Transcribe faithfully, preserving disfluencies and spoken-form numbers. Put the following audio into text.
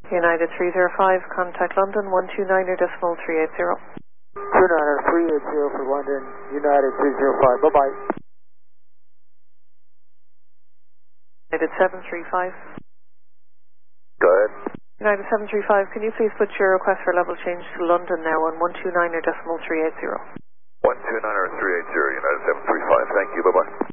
United three zero five, contact London one two nine decimal three eight zero. two nine three eight zero for London, United three zero five, bye-bye. United seven three five. Go ahead. United seven three five, can you please put your request for level change to London now on one two nine decimal three eight zero? one two nine three eight zero, United seven three five, thank you, bye-bye.